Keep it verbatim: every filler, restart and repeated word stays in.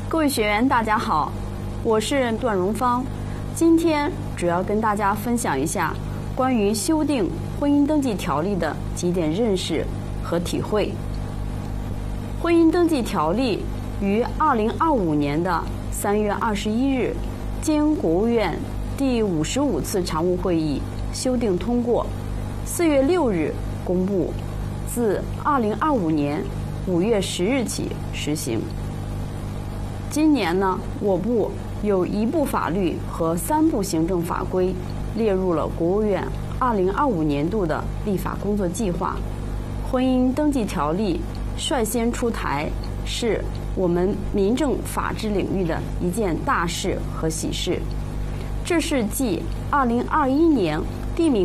各位学员，大家好，我是段荣芳。今天主要跟大家分享一下关于修订婚姻登记条例的几点认识和体会。婚姻登记条例于二零二五年的三月二十一日经国务院第五十五次常务会议修订通过，四月六日公布，自二零二五年五月十日起实行。今年呢，我部有一部法律和三部行政法规列入了国务院二零二五年度的立法工作计划。婚姻登记条例率先出台，是我们民政法治领域的一件大事和喜事。这是继二零二一年地名